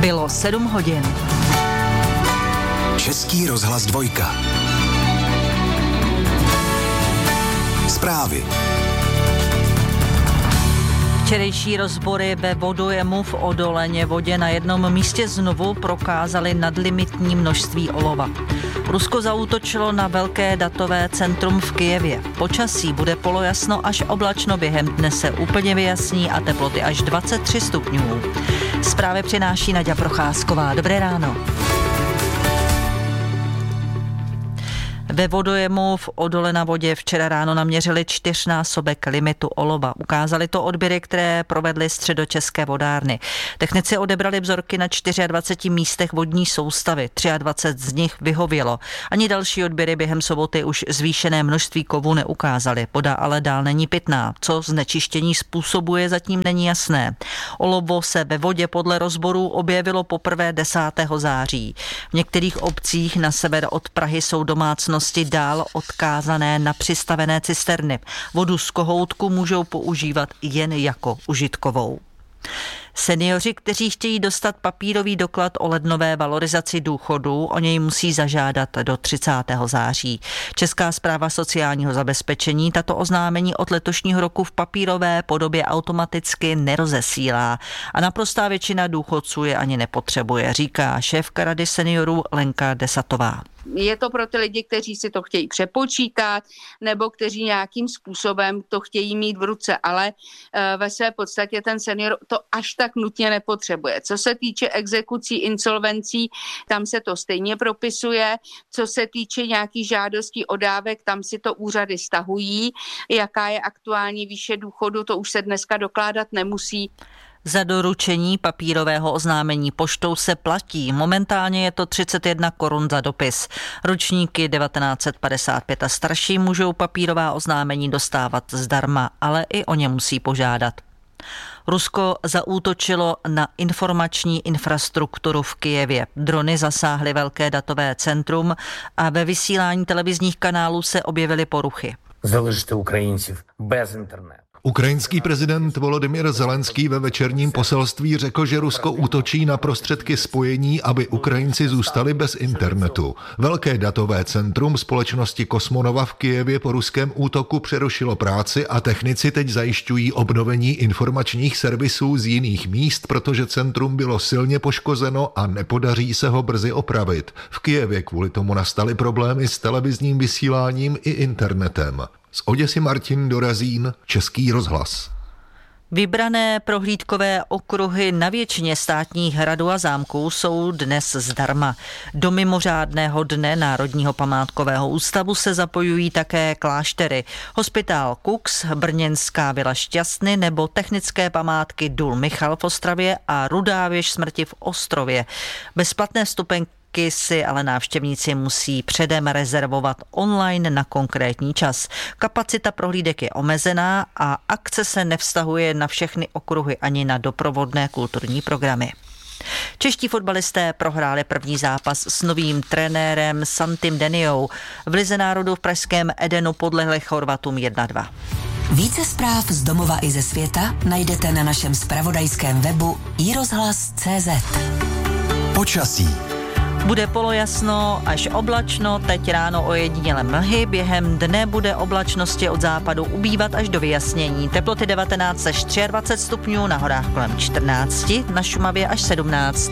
Bylo 7 hodin. Český rozhlas 2. Zprávy. Včerejší rozbory ve vodojemu v Odoleně vodě na jednom místě znovu prokázaly nadlimitní množství olova. Rusko zaútočilo na velké datové centrum v Kyjevě. Počasí bude polojasno až oblačno, během dne se úplně vyjasní a teploty až 23 stupňů. Zprávy přináší Naďa Procházková. Dobré ráno. Ve vodojemu v Odole na vodě včera ráno naměřili 4násobek limitu olova. Ukázali to odběry, které provedly středočeské vodárny. Technici odebrali vzorky na 24 místech vodní soustavy. 23 z nich vyhovělo. Ani další odběry během soboty už zvýšené množství kovů neukázaly. Voda ale dál není pitná. Co znečištění způsobuje, zatím není jasné. Olovo se ve vodě podle rozborů objevilo poprvé 10. září. V některých obcích na sever od Prahy jsou domácnosti dál odkázané na přistavené cisterny. Vodu z kohoutku můžou používat jen jako užitkovou. Seniori, kteří chtějí dostat papírový doklad o lednové valorizaci důchodů, o něj musí zažádat do 30. září. Česká správa sociálního zabezpečení tato oznámení od letošního roku v papírové podobě automaticky nerozesílá a naprostá většina důchodců je ani nepotřebuje, říká šéfka Rady seniorů Lenka Desatová. Je to pro ty lidi, kteří si to chtějí přepočítat nebo kteří nějakým způsobem to chtějí mít v ruce, ale ve své podstatě ten senior to až tak nutně nepotřebuje. Co se týče exekucí, insolvencí, tam se to stejně propisuje. Co se týče nějakých žádostí o dávek, tam si to úřady stahují. Jaká je aktuální výše důchodu, to už se dneska dokládat nemusí. Za doručení papírového oznámení poštou se platí. Momentálně je to 31 korun za dopis. Ročníky 1955 a starší můžou papírová oznámení dostávat zdarma, ale i o ně musí požádat. Rusko zaútočilo na informační infrastrukturu v Kyjevě. Drony zasáhly velké datové centrum a ve vysílání televizních kanálů se objevily poruchy. Залишити українців без інтернету. Ukrajinský prezident Volodymyr Zelenský ve večerním poselství řekl, že Rusko útočí na prostředky spojení, aby Ukrajinci zůstali bez internetu. Velké datové centrum společnosti Kosmonova v Kyjevě po ruském útoku přerušilo práci a technici teď zajišťují obnovení informačních servisů z jiných míst, protože centrum bylo silně poškozeno a nepodaří se ho brzy opravit. V Kyjevě kvůli tomu nastaly problémy s televizním vysíláním i internetem. Z Oděsy Martin Dorazín, Český rozhlas. Vybrané prohlídkové okruhy na většině státních hradů a zámků jsou dnes zdarma. Do mimořádného dne Národního památkového ústavu se zapojují také kláštery. Hospitál Kux, brněnská vila Šťastny nebo technické památky Důl Michal v Ostravě a Rudá věž smrti v Ostrově. Bezplatné vstupenky si ale návštěvníci musí předem rezervovat online na konkrétní čas. Kapacita prohlídek je omezená a akce se nevztahuje na všechny okruhy ani na doprovodné kulturní programy. Čeští fotbalisté prohráli první zápas s novým trenérem Santim Deniou. V Lize národů v pražském Edenu podlehli Chorvatům 1-2. Více zpráv z domova i ze světa najdete na našem zpravodajském webu iRozhlas.cz. Počasí. Bude polojasno až oblačno, teď ráno ojediněle mlhy, během dne bude oblačnosti od západu ubývat až do vyjasnění. Teploty 19 až 23 stupňů, na horách kolem 14, na Šumavě až 17.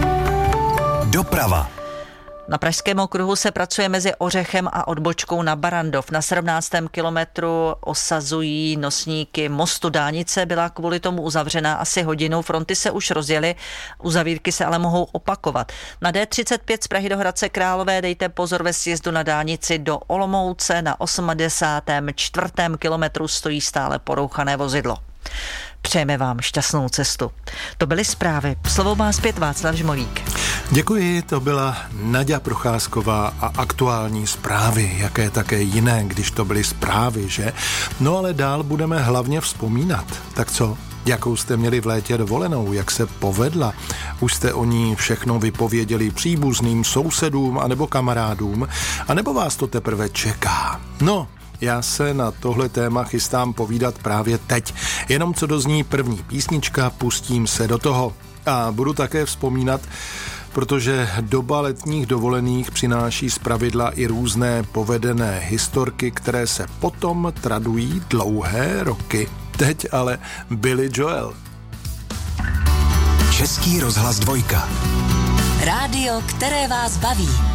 Doprava. Na pražském okruhu se pracuje mezi Ořechem a odbočkou na Barrandov. Na 17. kilometru osazují nosníky mostu. Dálnice byla kvůli tomu uzavřená asi hodinu. Fronty se už rozjely, uzavírky se ale mohou opakovat. Na D35 z Prahy do Hradce Králové dejte pozor ve sjezdu na dálnici do Olomouce. Na 84. kilometru stojí stále porouchané vozidlo. Přejeme vám šťastnou cestu. To byly zprávy. Slovo má zpět Václav Žmolík. Děkuji, to byla Naďa Procházková a aktuální zprávy, jaké také jiné, když to byly zprávy, že? No ale dál budeme hlavně vzpomínat. Tak co? Jakou jste měli v létě dovolenou, jak se povedla? Už jste o ní všechno vypověděli příbuzným, sousedům anebo kamarádům, anebo vás to teprve čeká? No, já se na tohle téma chystám povídat právě teď. Jenom co dozní první písnička, pustím se do toho. A budu také vzpomínat, protože doba letních dovolených přináší zpravidla i různé povedené historky, které se potom tradují dlouhé roky. Teď ale Billy Joel. Český rozhlas 2. Rádio, které vás baví.